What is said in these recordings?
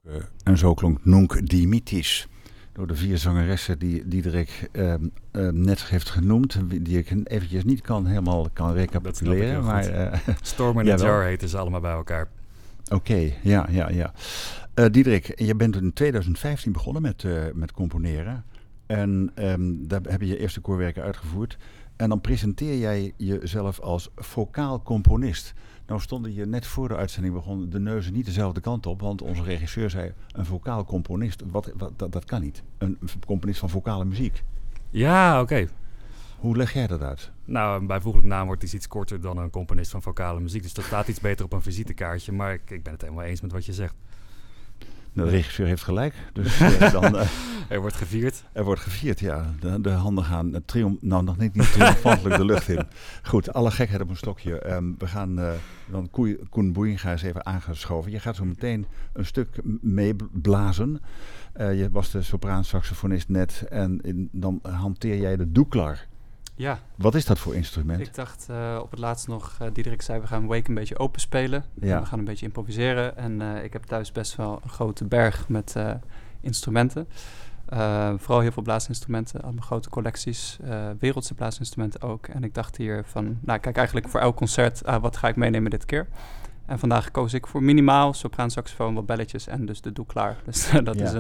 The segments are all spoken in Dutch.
En zo klonk Nunc Dimittis door de 4 zangeressen die Diederik net heeft genoemd, die ik eventjes niet helemaal kan recapituleren. Maar Storm in the Jar heten ze allemaal bij elkaar. Oké, ja. Diederik, je bent in 2015 begonnen met componeren. En daar heb je je eerste koorwerken uitgevoerd. En dan presenteer jij jezelf als vocaal componist. Nou stonden je net voor de uitzending begon de neuzen niet dezelfde kant op. Want onze regisseur zei, een vocaal componist, dat kan niet. Een componist van vocale muziek. Ja, oké. Hoe leg jij dat uit? Nou, een bijvoeglijk naamwoord is iets korter dan een componist van vocale muziek. Dus dat staat iets beter op een visitekaartje. Maar ik ben het helemaal eens met wat je zegt. De regisseur heeft gelijk. Dus er wordt gevierd. Er wordt gevierd, ja. De handen gaan nog niet triomfantelijk de lucht in. Goed, alle gekheid op een stokje. We gaan dan Koen Boeinga is even aangeschoven. Je gaat zo meteen een stuk meeblazen. Je was de sopraansaxofonist net. En dan hanteer jij de doeklar. Ja. Wat is dat voor instrument? Ik dacht op het laatst nog, Diederik zei we gaan Wake een beetje open spelen. Ja. En we gaan een beetje improviseren. En ik heb thuis best wel een grote berg met instrumenten. Vooral heel veel blaasinstrumenten, allemaal grote collecties. Wereldse blaasinstrumenten ook. En ik dacht hier van, kijk eigenlijk voor elk concert, wat ga ik meenemen dit keer? En vandaag koos ik voor minimaal, sopraansaxofoon, wat belletjes en dus de doeklar. Dus dat is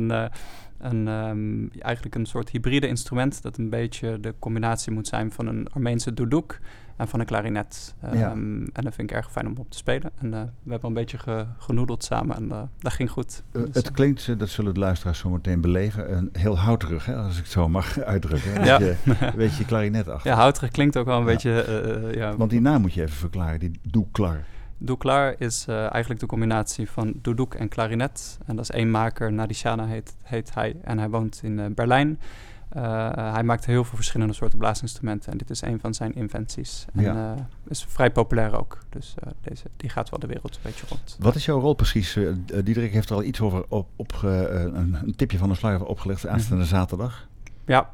eigenlijk een soort hybride instrument dat een beetje de combinatie moet zijn van een Armeense doudouk en van een klarinet. En dat vind ik erg fijn om op te spelen. En we hebben een beetje genoedeld samen en dat ging goed. Het klinkt, dat zullen de luisteraars zo meteen beleven, heel houterig, hè, als ik het zo mag uitdrukken. Ja. Een beetje klarinetachtig. Ja, houterig klinkt ook wel een beetje... Want die naam moet je even verklaren, die doeklar. Doeklar is eigenlijk de combinatie van doudouk en klarinet. En dat is één maker, Nadishana heet hij. En hij woont in Berlijn. Hij maakt heel veel verschillende soorten blaasinstrumenten. En dit is een van zijn inventies. En is vrij populair ook. Dus die gaat wel de wereld een beetje rond. Wat is jouw rol precies? Diederik heeft er al iets over een tipje van de sluier opgelegd aanstaande zaterdag. Ja,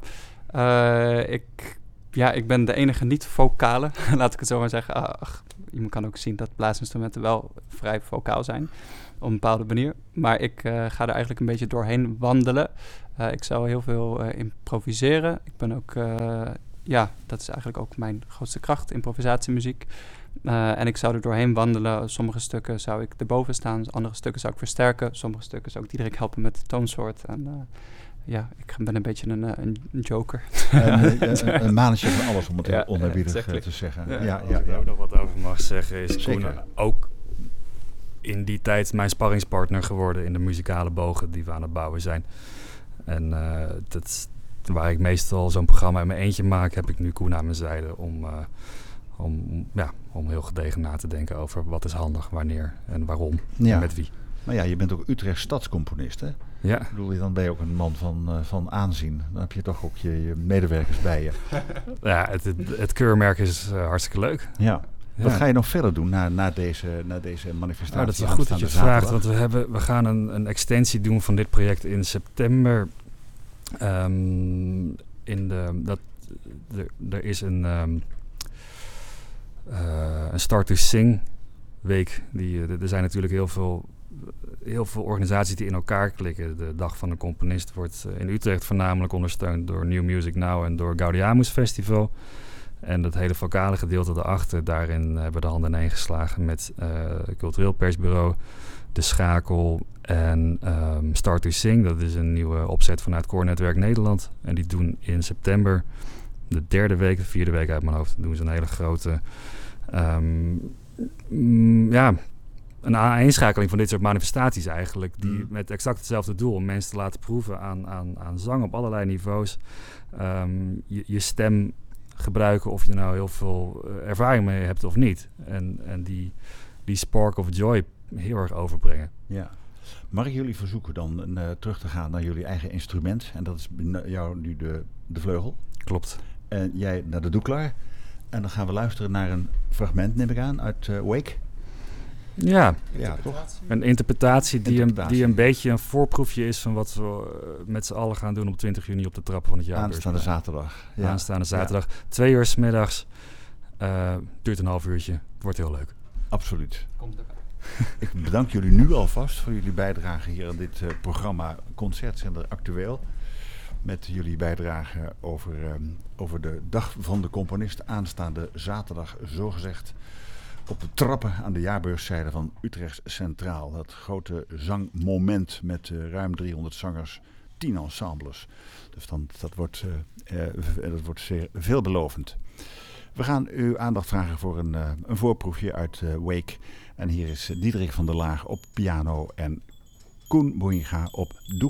ik ben de enige niet-vocale, laat ik het zo maar zeggen. Je kan ook zien dat blaasinstrumenten wel vrij vocaal zijn, op een bepaalde manier. Maar ik ga er eigenlijk een beetje doorheen wandelen. Ik zou heel veel improviseren. Ik ben ook, dat is eigenlijk ook mijn grootste kracht, improvisatiemuziek. En ik zou er doorheen wandelen. Sommige stukken zou ik erboven staan, andere stukken zou ik versterken. Sommige stukken zou ik Diederik helpen met de toonsoort. En ik ben een beetje een joker. Een mannetje van alles, om het onerbiedig te zeggen. Ja. Als ik ook nog wat over mag zeggen, is Koen ook in die tijd mijn sparringspartner geworden in de muzikale bogen die we aan het bouwen zijn. En waar ik meestal zo'n programma in mijn eentje maak, heb ik nu Koen aan mijn zijde om heel gedegen na te denken over wat is handig, wanneer en waarom en met wie. Maar ja, je bent ook Utrecht stadscomponist, hè? Ja. Ik bedoel, dan ben je ook een man van aanzien. Dan heb je toch ook je medewerkers bij je. Ja, het keurmerk is hartstikke leuk. Ja. Wat ga je nog verder doen na deze manifestatie? Nou, dat is wel goed dat je het vraagt, want we gaan een extensie doen van dit project in september. Er is een Start to Sing week. Er zijn natuurlijk heel veel organisaties die in elkaar klikken. De Dag van de Componist wordt in Utrecht voornamelijk ondersteund door New Music Now en door Gaudiamus Festival. En dat hele vocale gedeelte daarachter, daarin hebben we de handen ineen geslagen met Cultureel Persbureau, De Schakel en Start to Sing. Dat is een nieuwe opzet vanuit Koornetwerk Nederland. En die doen in september, de 4e week uit mijn hoofd, doen ze een hele grote een aaneenschakeling van dit soort manifestaties eigenlijk, die met exact hetzelfde doel, om mensen te laten proeven aan zang op allerlei niveaus. Je stem gebruiken of je er nou heel veel ervaring mee hebt of niet. En die spark of joy heel erg overbrengen. Ja. Mag ik jullie verzoeken dan terug te gaan naar jullie eigen instrument? En dat is jou nu de vleugel. Klopt. En jij naar de doeklar. En dan gaan we luisteren naar een fragment, neem ik aan, uit Wake. Ja, toch? Een interpretatie die een beetje een voorproefje is van wat we met z'n allen gaan doen op 20 juni op de trappen van het jaar. Aanstaande zaterdag. Ja. Aanstaande zaterdag. 2 uur 's middags. Duurt een half uurtje. Wordt heel leuk. Absoluut. Komt erbij. Ik bedank jullie nu alvast voor jullie bijdrage hier aan dit programma Concertzender Actueel. Met jullie bijdrage over de Dag van de Componist. Aanstaande zaterdag, zogezegd, op de trappen aan de jaarbeurszijde van Utrecht Centraal. Dat grote zangmoment met ruim 300 zangers, 10 ensembles. Dus dat wordt zeer veelbelovend. We gaan uw aandacht vragen voor een voorproefje uit Wake. En hier is Diederik van der Laag op piano en Koen Boeinga op doek.